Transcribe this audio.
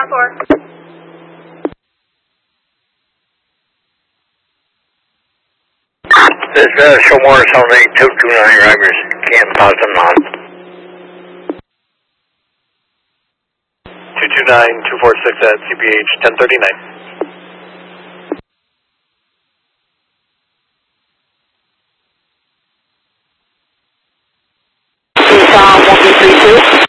4. This is Shomar Sony 229 Rivers, Camp Pozamon. 229-246 at CPH 1039. Tom 1232.